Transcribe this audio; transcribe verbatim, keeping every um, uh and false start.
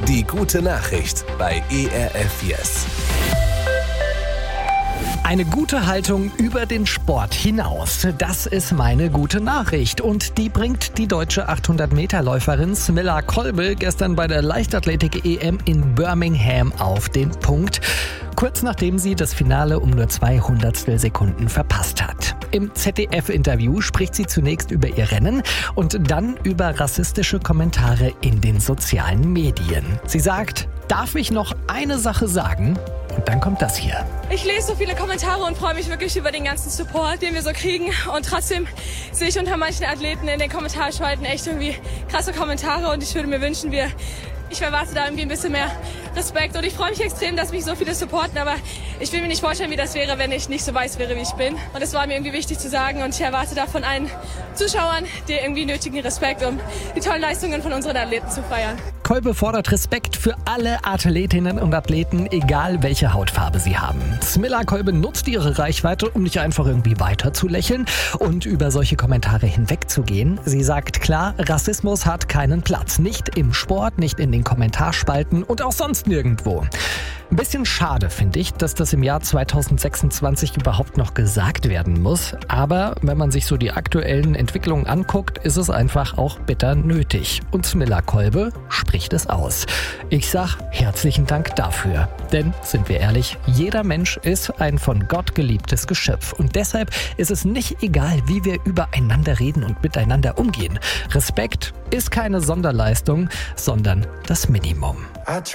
Die gute Nachricht bei E R F Yes. Eine gute Haltung über den Sport hinaus, das ist meine gute Nachricht. Und die bringt die deutsche achthundert-Meter-Läuferin Smilla Kolbe gestern bei der Leichtathletik-E M in Birmingham auf den Punkt. Kurz nachdem sie das Finale um nur zwei Hundertstel Sekunden verpasst hat. Im Z D F-Interview spricht sie zunächst über ihr Rennen und dann über rassistische Kommentare in den sozialen Medien. Sie sagt, darf ich noch eine Sache sagen? Und dann kommt das hier. Ich lese so viele Kommentare und freue mich wirklich über den ganzen Support, den wir so kriegen. Und trotzdem sehe ich unter manchen Athleten in den Kommentarspalten echt irgendwie krasse Kommentare. Und ich würde mir wünschen, wir, ich erwarte da irgendwie ein bisschen mehr Respekt. Und ich freue mich extrem, dass mich so viele supporten. Aber ich will mir nicht vorstellen, wie das wäre, wenn ich nicht so weiß wäre, wie ich bin. Und es war mir irgendwie wichtig zu sagen. Und ich erwarte da von allen Zuschauern den irgendwie nötigen Respekt, um die tollen Leistungen von unseren Athleten zu feiern. Kolbe fordert Respekt für alle Athletinnen und Athleten, egal welche Hautfarbe sie haben. Smilla Kolbe nutzt ihre Reichweite, um nicht einfach irgendwie weiter zu lächeln und über solche Kommentare hinwegzugehen. Sie sagt klar, Rassismus hat keinen Platz. Nicht im Sport, nicht in den Kommentarspalten und auch sonst nirgendwo. Ein bisschen schade finde ich, dass das im Jahr zweitausendsechsundzwanzig überhaupt noch gesagt werden muss. Aber wenn man sich so die aktuellen Entwicklungen anguckt, ist es einfach auch bitter nötig. Und Smilla Kolbe spricht es aus. Ich sag herzlichen Dank dafür. Denn, sind wir ehrlich, jeder Mensch ist ein von Gott geliebtes Geschöpf. Und deshalb ist es nicht egal, wie wir übereinander reden und miteinander umgehen. Respekt ist keine Sonderleistung, sondern das Minimum.